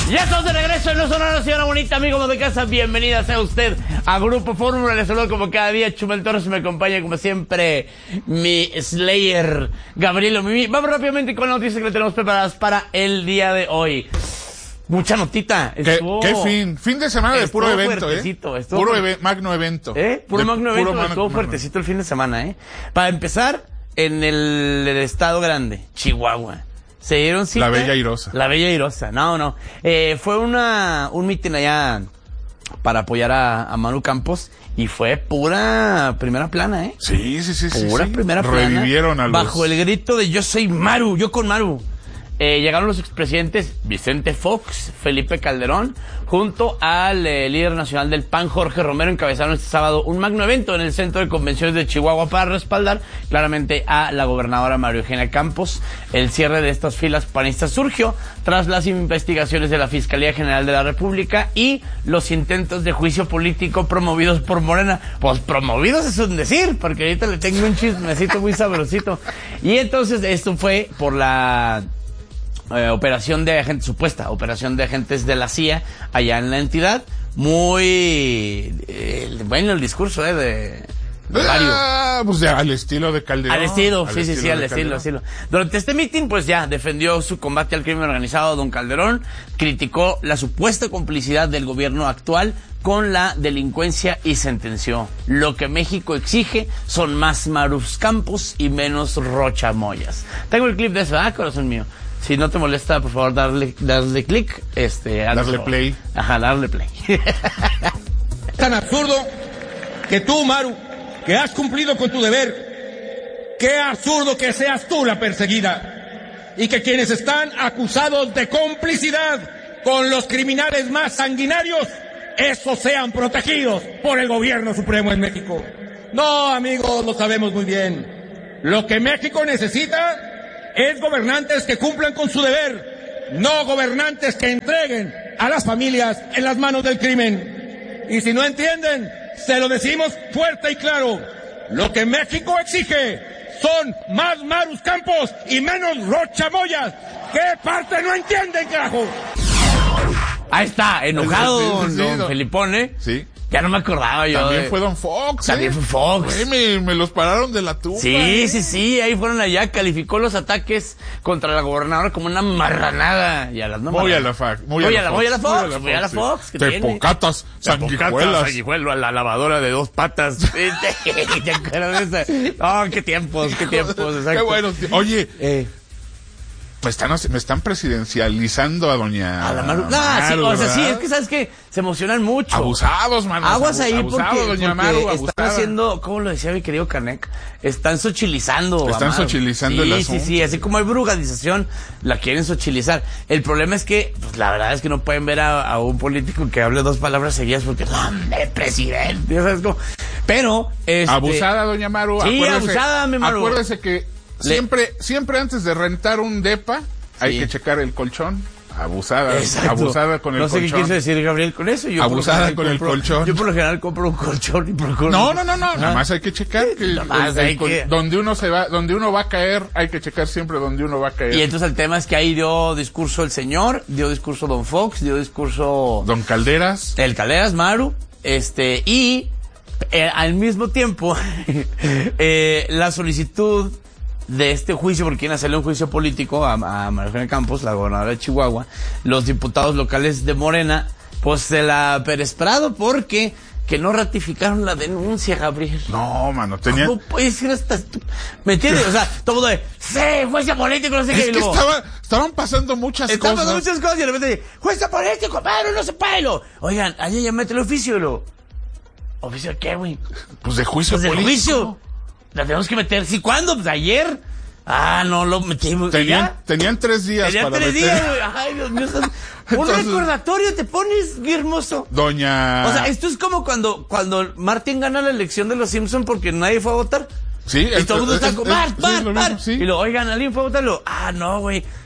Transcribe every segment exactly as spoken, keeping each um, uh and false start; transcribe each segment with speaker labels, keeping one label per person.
Speaker 1: Ya estamos de regreso en Los Sonoros, señora bonita, amigos de casa, bienvenida sea usted a Grupo Fórmula. Les saludo como cada día, Chumel Torres, me acompaña como siempre mi Slayer, Gabriel Mimi. Vamos rápidamente con las noticias que le tenemos preparadas para el día de hoy. Mucha notita.
Speaker 2: Estuvo, ¿Qué, qué fin? Fin de semana de puro evento, ¿eh? Puro
Speaker 1: fuert...
Speaker 2: eve magno evento.
Speaker 1: ¿Eh? Puro
Speaker 2: de,
Speaker 1: magno evento,
Speaker 2: puro
Speaker 1: estuvo
Speaker 2: magno.
Speaker 1: fuertecito el fin de semana, ¿eh? Para empezar, en el, el estado grande, Chihuahua. Se dieron cita.
Speaker 2: La Bella Airosa.
Speaker 1: La Bella Airosa, no, no. Eh, fue una, un mitin allá para apoyar a, a Maru Campos y fue pura primera plana, ¿eh?
Speaker 2: Sí, sí, sí.
Speaker 1: Pura
Speaker 2: sí,
Speaker 1: primera
Speaker 2: sí.
Speaker 1: plana.
Speaker 2: Revivieron a los...
Speaker 1: Bajo el grito de yo soy Maru, yo con Maru. Eh, llegaron los expresidentes Vicente Fox, Felipe Calderón, junto al eh, líder nacional del P A N, Jorge Romero, encabezaron este sábado un magno evento en el Centro de Convenciones de Chihuahua para respaldar claramente a la gobernadora María Eugenia Campos. El cierre de estas filas panistas surgió tras las investigaciones de la Fiscalía General de la República y los intentos de juicio político promovidos por Morena. Pues promovidos es un decir, porque ahorita le tengo un chismecito muy sabrosito. Y entonces esto fue por la... Eh, operación de agentes, supuesta operación de agentes de la C I A allá en la entidad. Muy eh, bueno el discurso eh, de, de
Speaker 2: ah, pues ya, al estilo de Calderón.
Speaker 1: Al estilo,
Speaker 2: al
Speaker 1: sí,
Speaker 2: estilo
Speaker 1: sí, sí, al
Speaker 2: de
Speaker 1: estilo,
Speaker 2: Calderón.
Speaker 1: estilo. Durante este mitin, pues ya defendió su combate al crimen organizado, don Calderón, criticó la supuesta complicidad del gobierno actual con la delincuencia y sentenció: lo que México exige son más Marus Campos y menos Rocha Moyas. Tengo el clip de eso, ah, corazón mío. Si no te molesta, por favor, darle, darle clic, este,
Speaker 2: darle play.
Speaker 1: Ajá, darle play.
Speaker 3: Tan absurdo que tú, Maru, que has cumplido con tu deber, qué absurdo que seas tú la perseguida y que quienes están acusados de complicidad con los criminales más sanguinarios, esos sean protegidos por el gobierno supremo en México. No, amigos, lo sabemos muy bien. Lo que México necesita es gobernantes que cumplan con su deber, no gobernantes que entreguen a las familias en las manos del crimen. Y si no entienden, se lo decimos fuerte y claro: lo que México exige son más Marus Campos y menos Rocha Moyas. ¿Qué parte no entienden, carajo?
Speaker 1: Ahí está, enojado
Speaker 2: Sí, sí,
Speaker 1: don,
Speaker 2: sí,
Speaker 1: don
Speaker 2: don-
Speaker 1: Felipone.
Speaker 2: Sí.
Speaker 1: Ya no me acordaba yo.
Speaker 2: También
Speaker 1: de...
Speaker 2: fue Don Fox.
Speaker 1: También
Speaker 2: ¿eh?
Speaker 1: fue Fox.
Speaker 2: Güey, me, me los pararon de la tumba.
Speaker 1: Sí,
Speaker 2: ¿eh?
Speaker 1: sí, sí, ahí fueron allá, calificó los ataques contra la gobernadora como una marranada. Y a las no
Speaker 2: Muy a
Speaker 1: marranadas.
Speaker 2: la fac. Muy
Speaker 1: Muy
Speaker 2: a
Speaker 1: a la,
Speaker 2: la
Speaker 1: muy a la
Speaker 2: Fox,
Speaker 1: Fox, muy a la
Speaker 2: sí.
Speaker 1: Fox. ¿Qué tiene?
Speaker 2: Tepocatas, sanguijuelas.
Speaker 1: Sanguijuelo, a la lavadora de dos patas. ¿Te acuerdas de esa? Oh, qué tiempos, qué tiempos, exacto.
Speaker 2: Qué bueno. Oye,
Speaker 1: Eh,
Speaker 2: me están, me están presidencializando a doña
Speaker 1: a la Maru. Ah, sí,
Speaker 2: Maru,
Speaker 1: o sea, sí,
Speaker 2: ¿verdad?
Speaker 1: es que sabes que se emocionan mucho.
Speaker 2: Abusados, mano.
Speaker 1: Aguas ahí
Speaker 2: abusados,
Speaker 1: porque,
Speaker 2: doña
Speaker 1: porque
Speaker 2: Maru,
Speaker 1: están
Speaker 2: abusada.
Speaker 1: haciendo, ¿cómo lo decía mi querido Canek? Están sochilizando.
Speaker 2: Están
Speaker 1: a Maru.
Speaker 2: sochilizando
Speaker 1: sí,
Speaker 2: el
Speaker 1: Sí,
Speaker 2: asunto.
Speaker 1: sí, así como hay brugadización, la quieren sochilizar. El problema es que, pues la verdad es que no pueden ver a, a un político que hable dos palabras seguidas porque, ¡hombre, presidente! ¿Sabes cómo? Pero, este...
Speaker 2: Abusada, doña Maru.
Speaker 1: Sí,
Speaker 2: acuérdese,
Speaker 1: abusada, mi Maru.
Speaker 2: Acuérdese que
Speaker 1: Le-
Speaker 2: siempre, siempre antes de rentar un depa, hay
Speaker 1: Sí.
Speaker 2: que checar el colchón. Abusada,
Speaker 1: Exacto.
Speaker 2: abusada con el
Speaker 1: no sé
Speaker 2: colchón.
Speaker 1: qué quiso decir Gabriel con eso. Yo
Speaker 2: Abusada
Speaker 1: por lo general
Speaker 2: con el colchón.
Speaker 1: Yo por lo general compro un colchón y procuro...
Speaker 2: No, no, no, no,
Speaker 1: Ah.
Speaker 2: nada más hay que checar que el-
Speaker 1: Nada más
Speaker 2: el- el
Speaker 1: hay
Speaker 2: col-
Speaker 1: que-
Speaker 2: donde uno se va, donde uno va a caer, hay que checar siempre donde uno va a caer.
Speaker 1: Y entonces el tema es que ahí dio discurso el señor, dio discurso Don Fox, dio discurso
Speaker 2: Don Calderas.
Speaker 1: el Calderas, Maru, este, y eh, al mismo tiempo eh, la solicitud de este juicio, porque quieren hacerle un juicio político a, a María Eugenia Campos, la gobernadora de Chihuahua, los diputados locales de Morena, pues se la Pérez Prado porque que no ratificaron la denuncia, Gabriel.
Speaker 2: No, mano, tenía...
Speaker 1: ¿Cómo puede ser esta estu- ¿Me entiendes? O sea, todo mundo de, sí, juicio político, no sé qué.
Speaker 2: Es
Speaker 1: y
Speaker 2: que
Speaker 1: luego,
Speaker 2: estaba, estaban pasando muchas
Speaker 1: estaban
Speaker 2: cosas.
Speaker 1: pasando muchas cosas y de repente, juicio político, padre, no se puede. Lo, oigan, ayer ya mete el oficio, lo. ¿Oficio de qué, güey?
Speaker 2: Pues de juicio
Speaker 1: Pues del
Speaker 2: político.
Speaker 1: juicio. La tenemos que meter. ¿Sí cuándo? Pues ayer. Ah, no lo metimos. ¿Y
Speaker 2: Tenían,
Speaker 1: ya?
Speaker 2: tenían tres días
Speaker 1: Tenían
Speaker 2: para
Speaker 1: tres
Speaker 2: meter.
Speaker 1: días, güey. Ay, Dios mío. estás- Un
Speaker 2: Entonces-
Speaker 1: recordatorio te pones, mi hermoso.
Speaker 2: Doña...
Speaker 1: O sea, esto es como cuando, cuando Martin gana la elección de los Simpsons porque nadie fue a votar.
Speaker 2: Sí,
Speaker 1: Y todo el mundo está
Speaker 2: es-
Speaker 1: como,
Speaker 2: es-
Speaker 1: Bart,
Speaker 2: sí,
Speaker 1: Bart,
Speaker 2: es lo mismo,
Speaker 1: Bart.
Speaker 2: sí.
Speaker 1: Y luego, oigan, ¿alguien fue a votarlo? Ah, no, güey.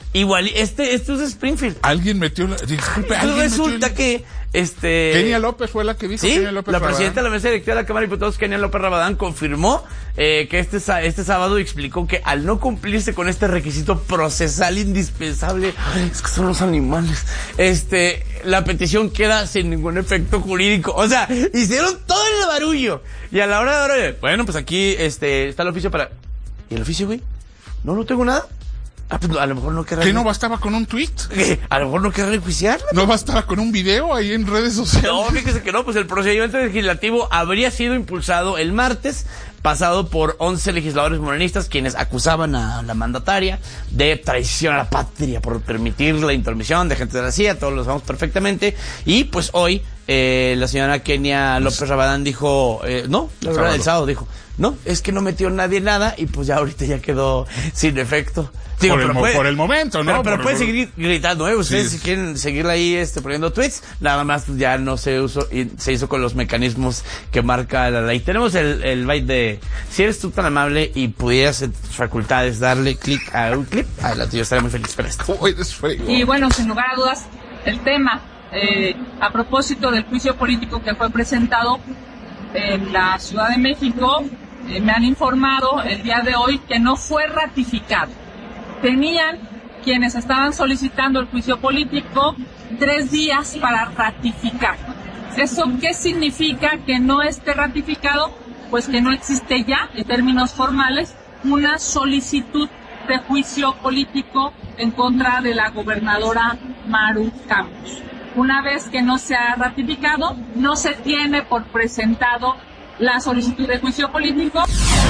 Speaker 1: Igual, este, esto es Springfield.
Speaker 2: Alguien metió la... Disculpe, ¿alguien
Speaker 1: resulta
Speaker 2: metió el...
Speaker 1: que, este...
Speaker 2: Kenia López fue la que dijo.
Speaker 1: Sí,
Speaker 2: Kenia López
Speaker 1: la
Speaker 2: Rabadán.
Speaker 1: presidenta de la mesa directiva de la Cámara de Diputados, Kenia López Rabadán, confirmó eh, que este, este sábado explicó que al no cumplirse con este requisito procesal indispensable, ay, es que son los animales, este, la petición queda sin ningún efecto jurídico. O sea, hicieron todo el barullo. Y a la hora de ahora, bueno, pues aquí, este, está el oficio para... ¿Y el oficio, güey? No, no tengo nada. Ah, pues a lo mejor no querrá...
Speaker 2: ¿Qué no bastaba con un tweet?
Speaker 1: A lo mejor no querrá enjuiciarla.
Speaker 2: ¿No bastaba con un video ahí en redes sociales?
Speaker 1: No, fíjese que no, pues el procedimiento legislativo habría sido impulsado el martes pasado por once legisladores morenistas quienes acusaban a la mandataria de traición a la patria por permitir la intromisión de gente de la C I A, todos lo sabemos perfectamente, y pues hoy eh, la señora Kenia López Rabadán dijo, eh, no, la verdad, el sábado dijo, no, es que no metió nadie nada y pues ya ahorita ya quedó sin efecto. Digo,
Speaker 2: por, el,
Speaker 1: pero puede,
Speaker 2: por el momento, ¿no?
Speaker 1: Pero, pero
Speaker 2: por
Speaker 1: pueden
Speaker 2: el...
Speaker 1: seguir gritando, ¿eh? Ustedes
Speaker 2: sí.
Speaker 1: si quieren seguirla ahí este, poniendo tweets, nada más pues, ya no se usó, y se hizo con los mecanismos que marca la ley. Tenemos el, el byte de, si eres tú tan amable y pudieras en tus facultades darle clic a un clip, adelante, yo estaría muy feliz con esto.
Speaker 2: Oh, eres feo.
Speaker 4: Y bueno, sin lugar a dudas, el tema, eh, a propósito del juicio político que fue presentado en la Ciudad de México, eh, me han informado el día de hoy que no fue ratificado. Tenían quienes estaban solicitando el juicio político tres días para ratificar. ¿Eso qué significa que no esté ratificado? Pues que no existe ya, en términos formales, una solicitud de juicio político en contra de la gobernadora Maru Campos. Una vez que no se ha ratificado, no se tiene por presentado la solicitud de juicio político.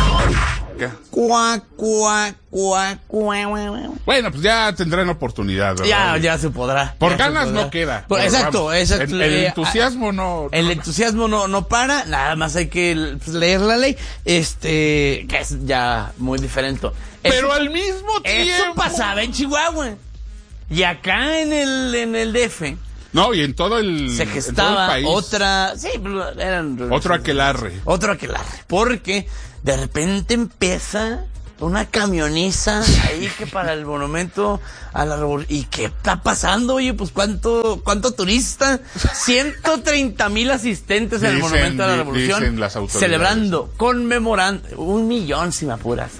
Speaker 1: Cuá, cuá, cuá, cuá, cuá.
Speaker 2: Bueno, pues ya tendrán oportunidad, ¿verdad?
Speaker 1: Ya, ya se podrá.
Speaker 2: Por
Speaker 1: ya
Speaker 2: ganas
Speaker 1: podrá.
Speaker 2: no queda.
Speaker 1: Por, exacto,
Speaker 2: vamos,
Speaker 1: exacto.
Speaker 2: El, el
Speaker 1: Eh,
Speaker 2: entusiasmo no...
Speaker 1: El
Speaker 2: no,
Speaker 1: entusiasmo no, no para, nada más hay que pues, leer la ley, este, que es ya muy diferente.
Speaker 2: Pero
Speaker 1: Eso,
Speaker 2: al mismo tiempo...
Speaker 1: eso pasaba en Chihuahua. Y acá en el, en el D F...
Speaker 2: No, y en todo el,
Speaker 1: se
Speaker 2: en todo
Speaker 1: gestaba
Speaker 2: el país.
Speaker 1: otra, sí, eran
Speaker 2: Otro aquelarre.
Speaker 1: Otro aquelarre, porque de repente empieza una camioniza ahí que para el monumento a la revolución. ¿Y qué está pasando? Oye, pues cuánto, cuánto turista, ciento treinta mil asistentes en el
Speaker 2: Dicen,
Speaker 1: monumento a la
Speaker 2: di-
Speaker 1: revolución,
Speaker 2: dicen las autoridades.
Speaker 1: celebrando, conmemorando, un millón si me apuras.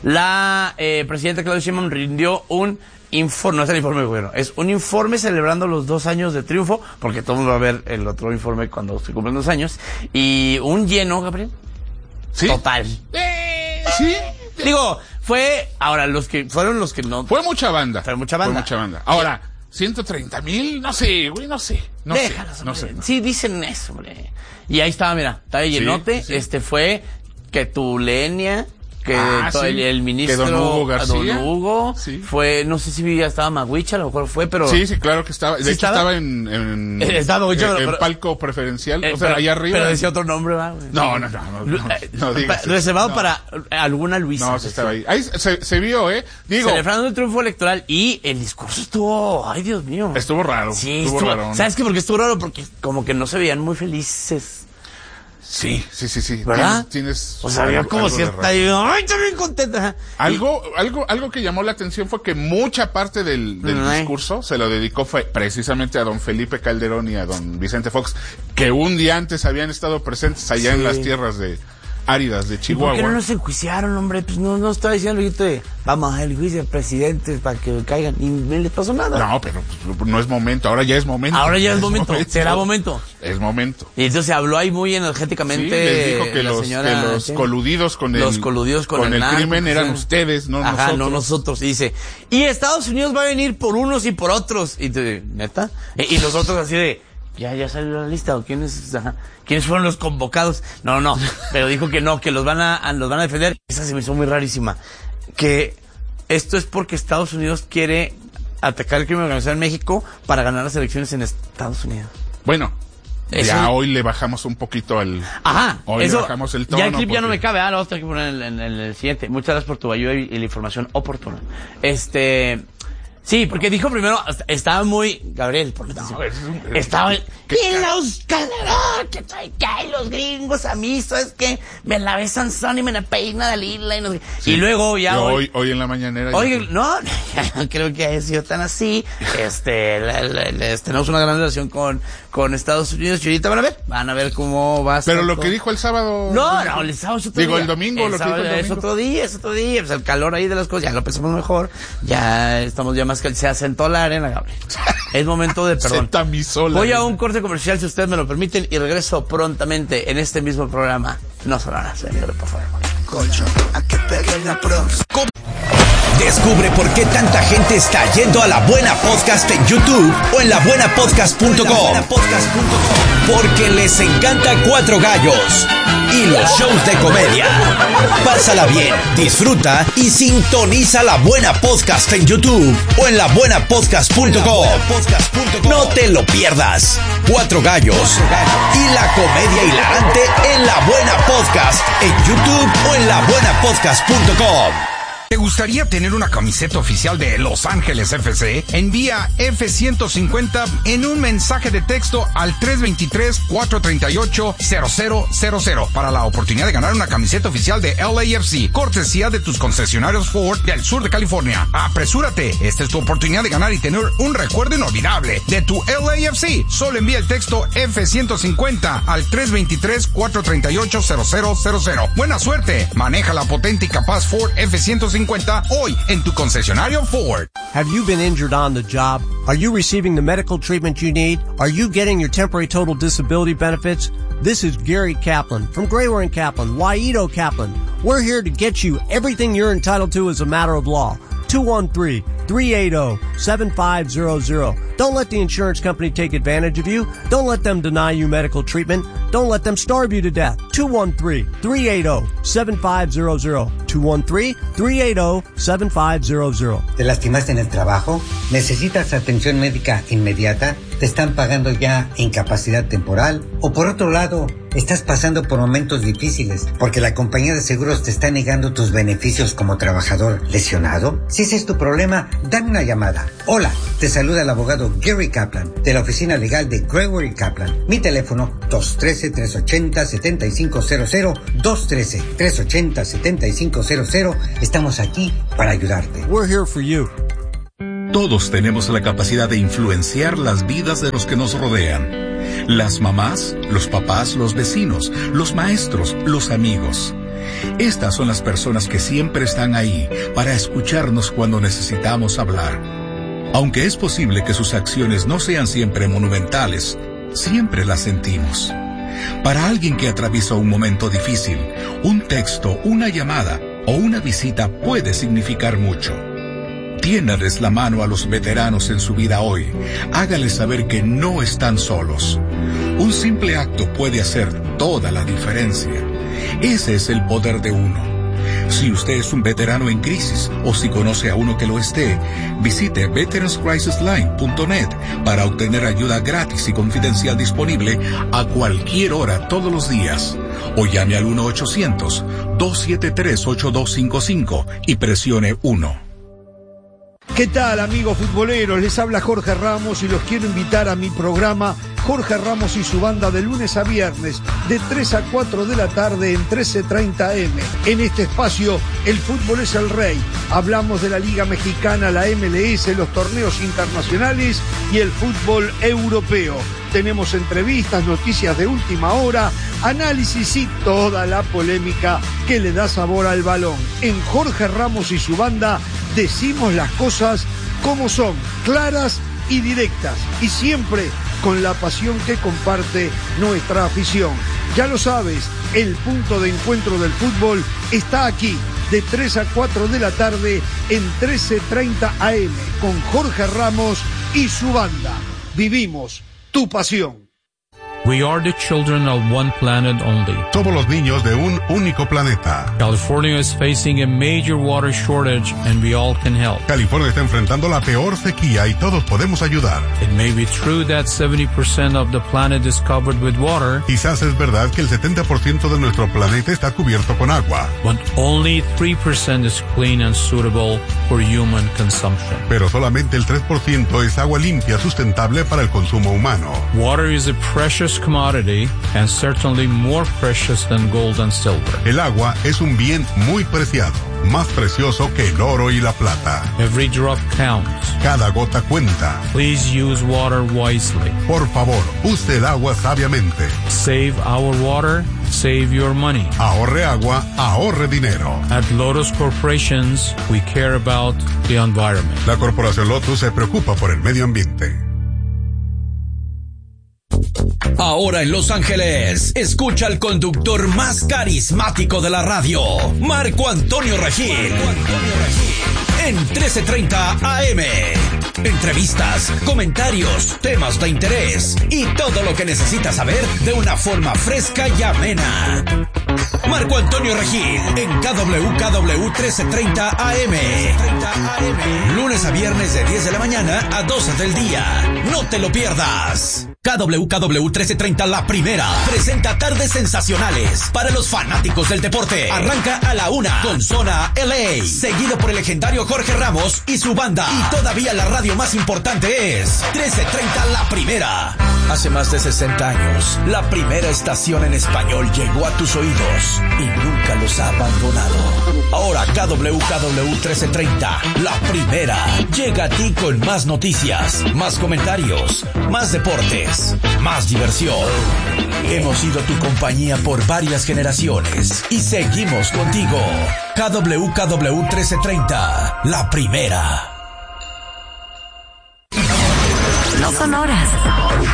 Speaker 1: La eh, presidenta Claudia Sheinbaum rindió un informe, no es el informe de gobierno, es un informe celebrando los dos años de triunfo, porque todo el mundo va a ver el otro informe cuando se cumplen dos años, y un lleno, Gabriel,
Speaker 2: ¿Sí?
Speaker 1: total.
Speaker 2: Eh, sí.
Speaker 1: Digo, fue, ahora, los que, fueron los que no...
Speaker 2: Fue mucha banda.
Speaker 1: Fue mucha banda.
Speaker 2: Fue mucha banda. Ahora, ciento treinta mil, no sé, güey, no sé. No
Speaker 1: Déjalos,
Speaker 2: sé, no
Speaker 1: hombre.
Speaker 2: sé.
Speaker 1: Sí, dicen eso, hombre. Y ahí estaba, mira, estaba
Speaker 2: Sí,
Speaker 1: llenote,
Speaker 2: sí.
Speaker 1: este fue que tu Lenia, que
Speaker 2: Ah,
Speaker 1: todo
Speaker 2: sí.
Speaker 1: el, el ministro
Speaker 2: Que don Hugo García.
Speaker 1: don Hugo,
Speaker 2: Sí.
Speaker 1: fue, no sé si ya estaba Maguicha, a lo mejor fue, pero...
Speaker 2: Sí, sí, claro que estaba. De
Speaker 1: ¿Sí
Speaker 2: hecho,
Speaker 1: estaba?
Speaker 2: estaba en, en,
Speaker 1: Eh, estaba mucho,
Speaker 2: en,
Speaker 1: pero-
Speaker 2: en
Speaker 1: pero-
Speaker 2: palco preferencial.
Speaker 1: Eh,
Speaker 2: o sea,
Speaker 1: pero,
Speaker 2: allá arriba.
Speaker 1: pero decía otro nombre, ¿va? güey?
Speaker 2: No, no, no, no, no,
Speaker 1: Eh,
Speaker 2: no digas eso.
Speaker 1: Reservado
Speaker 2: No.
Speaker 1: para alguna Luisa.
Speaker 2: No, sí estaba ahí. Ahí se, se vio, ¿eh? Digo,
Speaker 1: Celebrando el triunfo electoral y el discurso estuvo, ay Dios mío.
Speaker 2: estuvo raro.
Speaker 1: Sí,
Speaker 2: estuvo,
Speaker 1: estuvo,
Speaker 2: raro.
Speaker 1: ¿sabes qué? Porque estuvo raro, porque como que no se veían muy felices.
Speaker 2: Sí, sí, sí, sí.
Speaker 1: ¿Verdad?
Speaker 2: Tienes, tienes
Speaker 1: O sea, había
Speaker 2: algo-
Speaker 1: como
Speaker 2: algo de
Speaker 1: cierta,
Speaker 2: razón.
Speaker 1: y, ay, estoy bien contenta.
Speaker 2: Algo, algo, algo que llamó la atención fue que mucha parte del, del
Speaker 1: Ay.
Speaker 2: discurso se lo dedicó fue precisamente a don Felipe Calderón y a don Vicente Fox, que un día antes habían estado presentes allá
Speaker 1: Sí.
Speaker 2: en las tierras de áridas de
Speaker 1: ¿Y por
Speaker 2: Chihuahua.
Speaker 1: qué no nos enjuiciaron, hombre? Pues no, no estaba diciendo el grito de, vamos al juicio del presidente para que caigan. Y no les pasó nada.
Speaker 2: No, pero pues, no es momento, ahora ya es momento.
Speaker 1: Ahora ya es momento, será momento.
Speaker 2: Es momento.
Speaker 1: Y entonces se habló ahí muy
Speaker 2: Sí,
Speaker 1: energéticamente.
Speaker 2: les dijo que
Speaker 1: la
Speaker 2: los,
Speaker 1: señora,
Speaker 2: que los
Speaker 1: ¿sí?
Speaker 2: coludidos con el,
Speaker 1: Los coludidos con,
Speaker 2: el,
Speaker 1: narco,
Speaker 2: crimen eran
Speaker 1: sí.
Speaker 2: ustedes, no
Speaker 1: Ajá,
Speaker 2: nosotros.
Speaker 1: no nosotros. Y dice, y Estados Unidos va a venir por unos y por otros. Y tú, ¿neta? Y, y nosotros así de, ya, ya salió la lista, ¿o quiénes, ajá, quiénes fueron los convocados? No, no, pero dijo que no, que los van a, a- los van a defender. Esa se me hizo muy rarísima. Que esto es porque Estados Unidos quiere atacar el crimen organizado en México para ganar las elecciones en Estados Unidos.
Speaker 2: Bueno,
Speaker 1: Eso-
Speaker 2: ya hoy le bajamos un poquito al...
Speaker 1: Ajá,
Speaker 2: Hoy
Speaker 1: eso,
Speaker 2: le bajamos el tono.
Speaker 1: ya el clip ya no
Speaker 2: porque-
Speaker 1: me cabe, ah, lo vamos a tener que poner en, en- en el siguiente. Muchas gracias por tu ayuda y, y la información oportuna. Este, Sí, porque dijo primero, estaba muy... Gabriel, ¿por qué te
Speaker 2: No, es un-
Speaker 1: Estaba... Y
Speaker 2: ¿Qué?
Speaker 1: los Calderón, que soy que los gringos a mí, ¿sabes qué? Me lavé Sansón y me la peina Dalila y no sé qué.
Speaker 2: Sí.
Speaker 1: Y luego ya...
Speaker 2: Yo
Speaker 1: hoy,
Speaker 2: hoy, hoy en la mañanera.
Speaker 1: Oye,
Speaker 2: yo-
Speaker 1: no, no creo que haya sido tan así. Este, la- la- la- tenemos una gran relación con, con Estados Unidos y ahorita van a ver, van a ver cómo va a
Speaker 2: Pero
Speaker 1: estar
Speaker 2: lo
Speaker 1: todo.
Speaker 2: que dijo el sábado.
Speaker 1: No, no, el sábado es otro
Speaker 2: Digo,
Speaker 1: día.
Speaker 2: el domingo,
Speaker 1: El
Speaker 2: lo que
Speaker 1: sábado
Speaker 2: dijo el
Speaker 1: es
Speaker 2: domingo.
Speaker 1: otro día, es otro día. Pues el calor ahí de las cosas, ya lo pensamos mejor. Ya estamos ya más que se asentó la arena, Gabriel. Es momento de
Speaker 2: Se
Speaker 1: perdón.
Speaker 2: tamizó la
Speaker 1: Voy a
Speaker 2: arena.
Speaker 1: un corte comercial, si ustedes me lo permiten, y regreso prontamente en este mismo programa. No se lo van a hacer, por favor.
Speaker 5: Descubre por qué tanta gente está yendo a La Buena Podcast en YouTube o en la buena podcast punto com. Porque les encanta Cuatro Gallos y los shows de comedia. Pásala bien, disfruta y sintoniza La Buena Podcast en YouTube o en la buena podcast punto com. No te lo pierdas. Cuatro Gallos y la comedia hilarante en La Buena Podcast en YouTube o en la buena podcast punto com.
Speaker 6: ¿Te gustaría tener una camiseta oficial de Los Ángeles F C? Envía F ciento cincuenta en un mensaje de texto al tres dos tres, cuatro tres ocho, cero cero cero cero para la oportunidad de ganar una camiseta oficial de L A F C, cortesía de tus concesionarios Ford del sur de California. Apresúrate, esta es tu oportunidad de ganar y tener un recuerdo inolvidable de tu L A F C. Solo envía el texto F ciento cincuenta al tres dos tres, cuatro tres ocho, cero cero cero cero. Buena suerte, maneja la potente y capaz Ford F ciento cincuenta hoy en tu concesionario Ford.
Speaker 7: Have you been injured on the job? Are you receiving the medical treatment you need? Are you getting your temporary total disability benefits? This is Gary Kaplan from Grayware and Kaplan, Waito Kaplan. We're here to get you everything you're entitled to as a matter of law. two one three, three eight zero, seven five zero zero. Don't let the insurance company take advantage of you. Don't let them deny you medical treatment. Don't let them starve you to death. two one three, three eight zero, seven five zero zero. two one three, three eight zero, seven five zero zero.
Speaker 8: ¿Te lastimaste en el trabajo? ¿Necesitas atención médica inmediata? ¿Te están pagando ya incapacidad temporal? ¿O por otro lado, estás pasando por momentos difíciles porque la compañía de seguros te está negando tus beneficios como trabajador lesionado? Si ese es tu problema, dame una llamada. Hola, te saluda el abogado Gary Kaplan de la oficina legal de Grayware y Kaplan. Mi teléfono dos uno tres, tres ocho cero, siete cinco cero cero, dos uno tres, tres ocho cero, siete cinco cero cero. Estamos aquí para ayudarte.
Speaker 7: We're here for you.
Speaker 9: Todos tenemos la capacidad de influenciar las vidas de los que nos rodean. Las mamás, los papás, los vecinos, los maestros, los amigos. Estas son las personas que siempre están ahí para escucharnos cuando necesitamos hablar. Aunque es posible que sus acciones no sean siempre monumentales, siempre las sentimos. Para alguien que atraviesa un momento difícil, un texto, una llamada o una visita puede significar mucho. Tiéndales la mano a los veteranos en su vida hoy. Hágales saber que no están solos. Un simple acto puede hacer toda la diferencia. Ese es el poder de uno. Si usted es un veterano en crisis o si conoce a uno que lo esté, visite veterans crisis line punto net para obtener ayuda gratis y confidencial disponible a cualquier hora todos los días. O llame al uno ochocientos, dos siete tres, ocho dos cinco cinco y presione uno.
Speaker 10: ¿Qué tal, amigos futboleros? Les habla Jorge Ramos y los quiero invitar a mi programa Jorge Ramos y su banda de lunes a viernes de tres a cuatro de la tarde en trece treinta eme. En este espacio, el fútbol es el rey. Hablamos de la Liga Mexicana, la eme ele ese, los torneos internacionales y el fútbol europeo. Tenemos entrevistas, noticias de última hora, análisis y toda la polémica que le da sabor al balón. En Jorge Ramos y su banda decimos las cosas como son, claras y directas, y siempre con la pasión que comparte nuestra afición. Ya lo sabes, el punto de encuentro del fútbol está aquí, de tres a cuatro de la tarde en trece treinta a eme, con Jorge Ramos y su banda. Vivimos tu pasión.
Speaker 11: We are the children of one planet only.
Speaker 12: Somos los niños de un único planeta.
Speaker 11: California is facing a major water shortage and we all can help.
Speaker 12: California está enfrentando la peor sequía y todos podemos ayudar.
Speaker 11: It may be true that seventy percent of the planet is covered with water.
Speaker 12: Quizás es verdad que el setenta por ciento de nuestro planeta está cubierto con agua.
Speaker 11: But only three percent is clean and suitable for human consumption.
Speaker 12: Pero solamente el tres por ciento es agua limpia sustentable para el consumo humano.
Speaker 11: Water is a precious commodity and certainly more precious than gold and silver.
Speaker 12: El agua es un bien muy preciado, más precioso que el oro y la plata.
Speaker 11: Every drop counts.
Speaker 12: Cada gota cuenta.
Speaker 11: Please use water wisely.
Speaker 12: Por favor, use el agua sabiamente.
Speaker 11: Save our water, save your money.
Speaker 12: Ahorre agua, ahorre dinero.
Speaker 11: At Lotus Corporations, we care about the environment.
Speaker 12: La Corporación Lotus se preocupa por el medio ambiente.
Speaker 5: Ahora en Los Ángeles, escucha al conductor más carismático de la radio, Marco Antonio Regil. Marco Antonio Regil. En trece treinta A M. Entrevistas, comentarios, temas de interés y todo lo que necesitas saber de una forma fresca y amena. Marco Antonio Regil en K W K W trece treinta A M. Lunes a viernes de diez de la mañana a doce del día. No te lo pierdas. K W K W trece treinta La Primera presenta Tardes Sensacionales para los fanáticos del deporte. Arranca a la una con Zona L A, seguido por el legendario Jorge Ramos y su banda. Y todavía la radio más importante es trece treinta La Primera. Hace más de sesenta años, la primera estación en español llegó a tus oídos y nunca los ha abandonado. Ahora K W K W trece treinta La Primera llega a ti con más noticias, más comentarios, más deportes, más diversión. Hemos sido tu compañía por varias generaciones y seguimos contigo. K W K W trece treinta La Primera.
Speaker 13: No son horas,